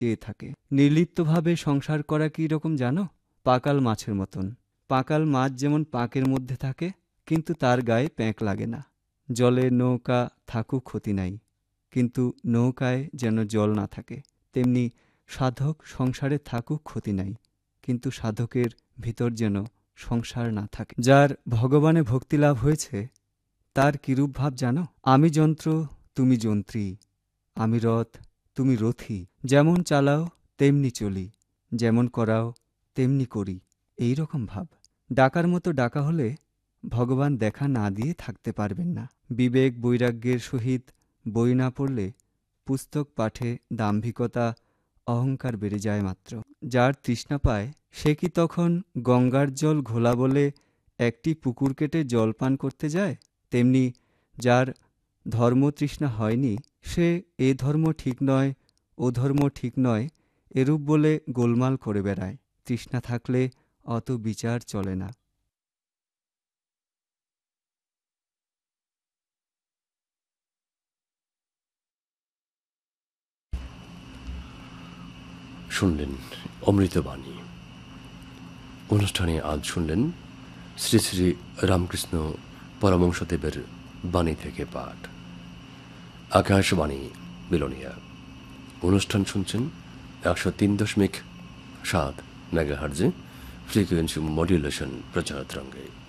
চেয়ে থাকে। নির্লিপ্তভাবে সংসার করা কী রকম জানো? পাকাল মাছের মতন। পাকাল মাছ যেমন পাঁকের মধ্যে থাকে, কিন্তু তার গায়ে প্যাঁক লাগে না। জলে নৌকা থাকুক ক্ষতি নাই, কিন্তু নৌকায় যেন জল না থাকে। তেমনি সাধক সংসারে থাকুক ক্ষতি নাই, কিন্তু সাধকের ভিতর যেন সংসার না থাকে। যার ভগবানে ভক্তিলাভ হয়েছে তার কিরূপ ভাব জানো? আমি যন্ত্র, তুমি যন্ত্রী, আমি রথ, তুমি রথী। যেমন চালাও তেমনি চলি, যেমন করাও তেমনি করি, এই রকম ভাব। ডাকার মতো ডাকা হলে ভগবান দেখা না দিয়ে থাকতে পারবেন না। বিবেক বৈরাগ্যের সহিত বই না পড়লে পুস্তক পাঠে দাম্ভিকতা অহংকার বেড়ে যায় মাত্র। যার তৃষ্ণা পায় সে কি তখন গঙ্গার জল ঘোলা বলে একটি পুকুর কেটে জল পান করতে যায়? তেমনি যার ধর্মতৃষ্ণা হয়নি সে এ ধর্ম ঠিক নয়, ও ধর্ম ঠিক নয় এরূপ বলে গোলমাল করে বেড়ায়। তৃষ্ণা থাকলে অত বিচার চলে না। শুনলেন অমৃতবাণী। অনুষ্ঠানে আজ শুনলেন শ্রী শ্রী রামকৃষ্ণ পরমহংসদেবের বাণী থেকে পাঠ। আকাশবাণী বিলোনিয়া। অনুষ্ঠান শুনছেন 103.7 মেগাহার্জে ফ্রিকোয়েন্সি মডুলেশন প্রচার তরঙ্গে।